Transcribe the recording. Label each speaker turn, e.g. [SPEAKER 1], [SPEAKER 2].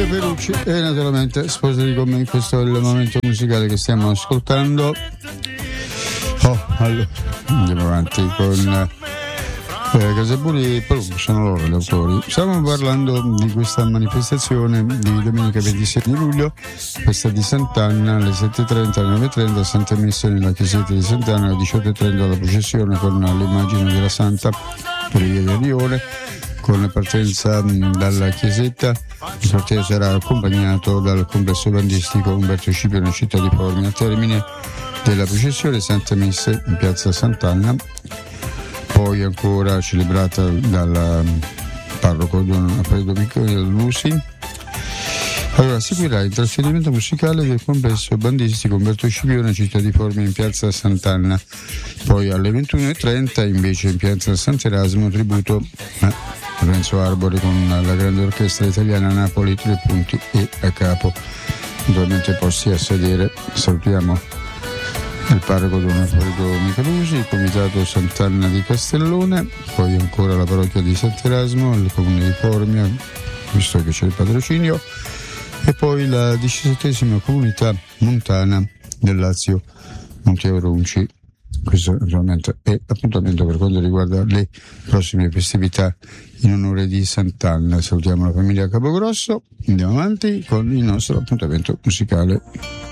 [SPEAKER 1] Ferrucci e naturalmente sposati con me. Questo è il momento musicale che stiamo ascoltando. Allora andiamo avanti con Casaburi e Palumbo, sono loro gli autori. Stiamo parlando di questa manifestazione di domenica 26 di luglio, festa di Sant'Anna, alle 7.30, alle 9.30, Santa Messa nella chiesetta di Sant'Anna, alle 18.30 la processione con l'immagine della Santa per via di Arione, con partenza dalla chiesetta. Il corteo sarà accompagnato dal complesso bandistico Umberto Scipione, città di Formia. Al termine della processione Santa Messa in piazza Sant'Anna, poi ancora celebrata dal parroco Don Alfredo Lusi. Allora seguirà il trasferimento musicale del complesso bandistico Umberto Scipione, città di Formia, in piazza Sant'Anna. Poi alle 21.30 invece in piazza Sant'Erasmo tributo a Lorenzo Arbore con la grande orchestra italiana Napoli, 3 punti e a capo. Naturalmente posti a sedere. Salutiamo il parroco Don Alfredo Michelusi, il comitato Sant'Anna di Castellone, poi ancora la parrocchia di Sant'Erasmo, il comune di Formia, visto che c'è il patrocinio, e poi la 17ª comunità montana del Lazio, Monte Aurunci. Questo naturalmente è appuntamento per quanto riguarda le prossime festività in onore di Sant'Anna. Salutiamo la famiglia Capogrosso, andiamo avanti con il nostro appuntamento musicale.